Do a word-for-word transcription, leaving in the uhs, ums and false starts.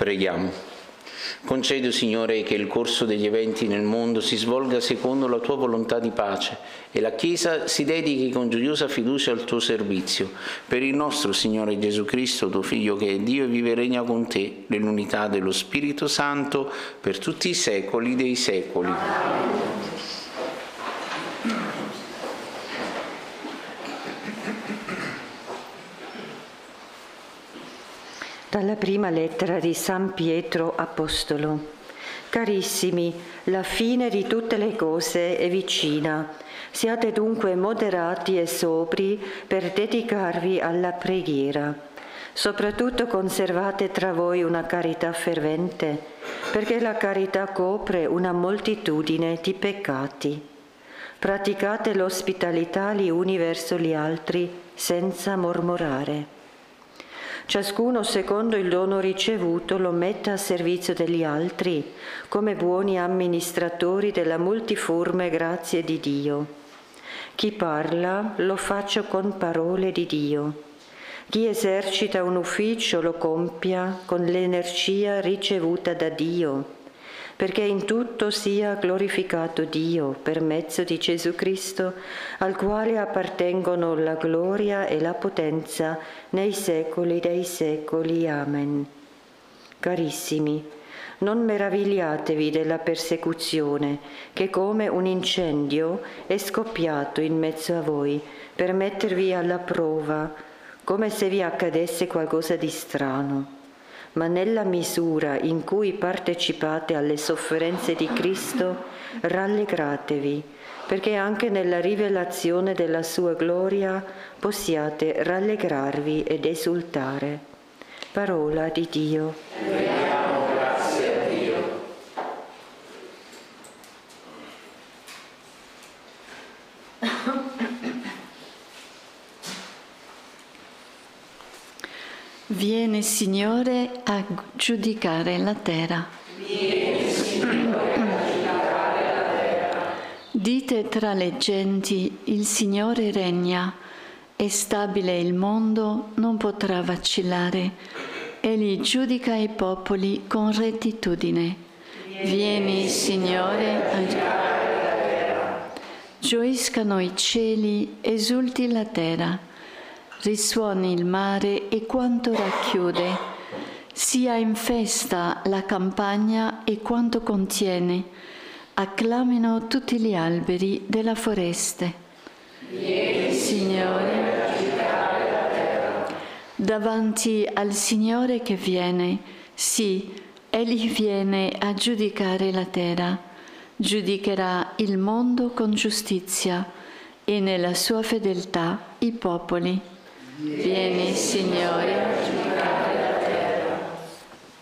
Preghiamo. Concedo, Signore, che il corso degli eventi nel mondo si svolga secondo la Tua volontà di pace e la Chiesa si dedichi con gioiosa fiducia al Tuo servizio. Per il nostro Signore Gesù Cristo, Tuo Figlio, che è Dio e vive e regna con Te, nell'unità dello Spirito Santo, per tutti i secoli dei secoli. Dalla prima lettera di San Pietro Apostolo. Carissimi, la fine di tutte le cose è vicina. Siate dunque moderati e sobri per dedicarvi alla preghiera. Soprattutto conservate tra voi una carità fervente, perché la carità copre una moltitudine di peccati. Praticate l'ospitalità gli uni verso gli altri senza mormorare. Ciascuno secondo il dono ricevuto lo metta a servizio degli altri, come buoni amministratori della multiforme grazie di Dio. Chi parla lo faccia con parole di Dio. Chi esercita un ufficio lo compia con l'energia ricevuta da Dio, perché in tutto sia glorificato Dio per mezzo di Gesù Cristo, al quale appartengono la gloria e la potenza nei secoli dei secoli. Amen. Carissimi, non meravigliatevi della persecuzione che come un incendio è scoppiato in mezzo a voi per mettervi alla prova, come se vi accadesse qualcosa di strano. Ma nella misura in cui partecipate alle sofferenze di Cristo, rallegratevi, perché anche nella rivelazione della sua gloria possiate rallegrarvi ed esultare. Parola di Dio. Rendiamo grazie a Dio. Vieni, Signore, a giudicare la terra. Vieni, Signore, a giudicare la terra. Dite tra le genti, il Signore regna, è stabile il mondo, non potrà vacillare. Egli giudica i popoli con rettitudine. Vieni, Signore, a giudicare la terra. Gioiscano i cieli, esulti la terra. Risuoni il mare e quanto racchiude, sia in festa la campagna e quanto contiene, acclamino tutti gli alberi della foresta. Vieni, Signore, a giudicare la terra. Davanti al Signore che viene, sì, Egli viene a giudicare la terra, giudicherà il mondo con giustizia e nella sua fedeltà i popoli. Vieni, Signore, a giudicare